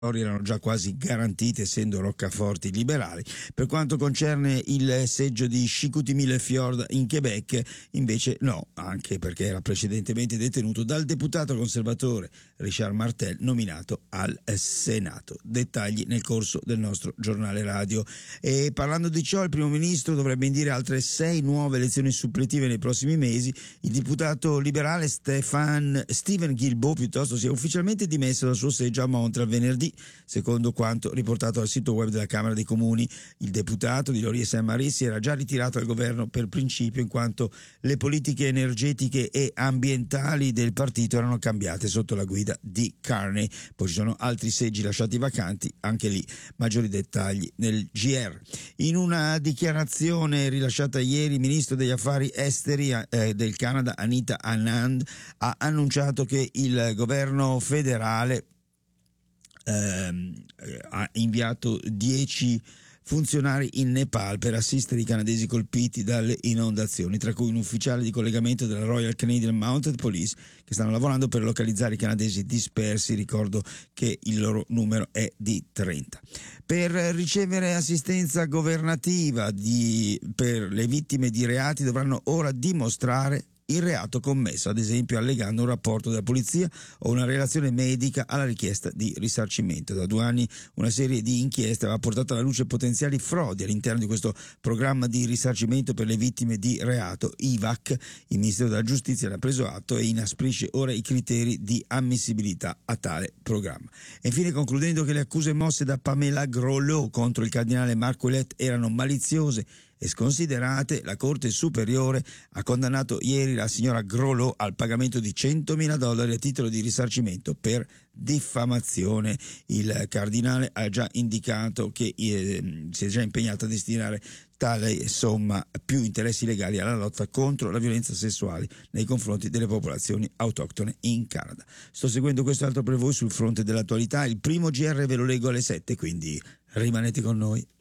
erano già quasi garantite, essendo roccaforti liberali. Per quanto concerne il seggio di Chicoutimi-le-Fjord in Quebec, invece no, anche perché era precedentemente detenuto dal deputato conservatore Richard Martel, nominato al Senato. Dettagli nel corso del nostro giornale radio. E parlando di ciò, il primo ministro dovrebbe indire altre 6 nuove elezioni suppletive nei prossimi mesi. Il deputato liberale Steven Guilbeault piuttosto si è ufficialmente dimesso dal suo seggio a Montreal venerdì, secondo quanto riportato al sito web della Camera dei Comuni. Il deputato di Laurier Saint-Marie si era già ritirato dal governo per principio, in quanto le politiche energetiche e ambientali del partito erano cambiate sotto la guida di Carney. Poi ci sono altri seggi lasciati vacanti, anche lì maggiori dettagli nel GR. In una dichiarazione rilasciata ieri, il ministro degli affari esteri del Canada Anita Anand ha annunciato che il governo federale ha inviato 10 funzionari in Nepal per assistere i canadesi colpiti dalle inondazioni, tra cui un ufficiale di collegamento della Royal Canadian Mounted Police, che stanno lavorando per localizzare i canadesi dispersi. Ricordo che il loro numero è di 30. Per ricevere assistenza governativa per le vittime di reati dovranno ora dimostrare il reato commesso, ad esempio allegando un rapporto della polizia o una relazione medica alla richiesta di risarcimento. Da 2 anni una serie di inchieste aveva portato alla luce potenziali frodi all'interno di questo programma di risarcimento per le vittime di reato, IVAC. Il Ministero della Giustizia ne ha preso atto e inasprisce ora i criteri di ammissibilità a tale programma. E infine, concludendo che le accuse mosse da Pamela Grosjean contro il cardinale Marc Ouellet erano maliziose e sconsiderate, la Corte Superiore ha condannato ieri la signora Grosjean al pagamento di $100.000 a titolo di risarcimento per diffamazione. Il cardinale ha già indicato che si è già impegnato a destinare tale somma più interessi legali alla lotta contro la violenza sessuale nei confronti delle popolazioni autoctone in Canada. Sto seguendo questo altro per voi sul fronte dell'attualità. Il primo GR ve lo leggo alle 7, quindi rimanete con noi.